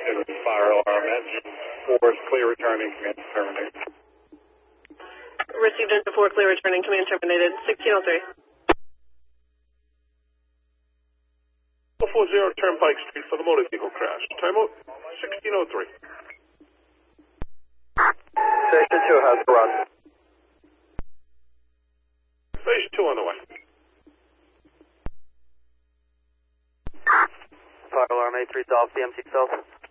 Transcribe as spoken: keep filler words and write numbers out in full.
Fire alarm, engine four is clear, returning, command terminated. Received engine four, clear, returning, command terminated, sixteen oh three. four zero Turnpike Street for the motor vehicle crash. Timeout sixteen oh three. Station two has to run. Station two on the way. Fire alarm eight three South, C M C South.